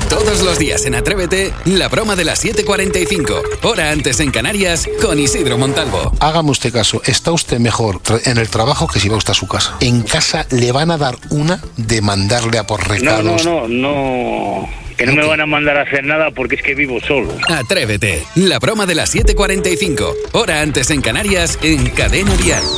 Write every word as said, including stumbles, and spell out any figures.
Todos los días en Atrévete, la broma de las siete cuarenta y cinco, hora antes en Canarias, con Isidro Montalvo. Hágame usted caso, está usted mejor en el trabajo que si va usted a su casa. En casa le van a dar una de mandarle a por recados. No, no, no, no. Que no me van a mandar a hacer nada porque es que vivo solo. Atrévete, la broma de las siete cuarenta y cinco, hora antes en Canarias, en Cadena Dial.